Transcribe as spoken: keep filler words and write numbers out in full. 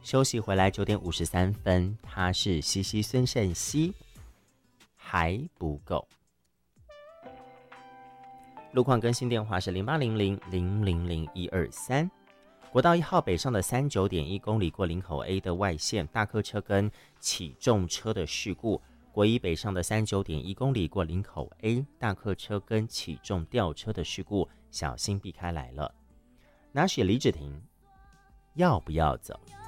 休息回来九点五十三分，他是西西孙盛熙，还不够。路况更新电话是零八零零零零零一二三。国道一号北上的三九点一公里过林口 A 的外线，大客车跟起重车的事故。国一北上的三九点一公里过林口 A， 大客车跟起重吊车的事故，小心避开来了。拿雪李芷婷，要不要走？